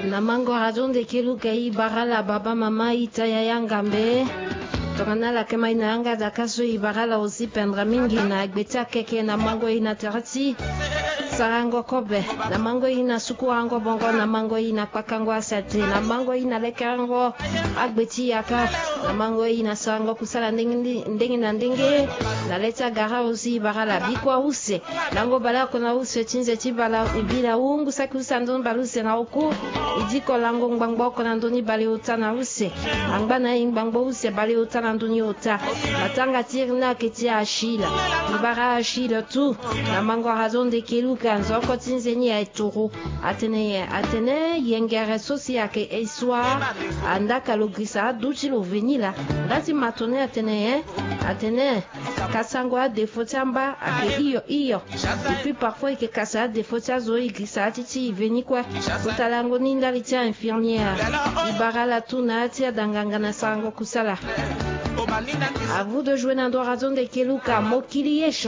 na mango rajon de keluka i barala baba mama itaya yangambe tokana la kema ina yanga da kaso i barala aussi pendra mingi na gbeta keke na mango ina terati sarango kobe na mango ina suku ango bongo na mango ina pakango asate na mango ina lekango agbeti yaka na mango ina sarango kusala ndenge na leta gara aussi barala bikwa use nango bala kona use chinze chibala ibila ungu sakusa ndon baluse na oku idiko lango ngbangbo kona ndoni bali utana use angbana ingbangbo use bali utana ndoni uta matanga tirna keti ashila ibara ashila tu na mango razon de keluka nzoko tinzeni ya eturu atene yengere sosi yake eswa andaka logrisa duchi lo venila ngati matone atene kasangwa defotamba ake iyo et puis parfois que kasa defota zo igrisa atiti veni kwa kutalango ninda litia infirmière ibara la tuna atia danganga na sango kusala. À vous de jouer dans Dorazon de Keluka Mokili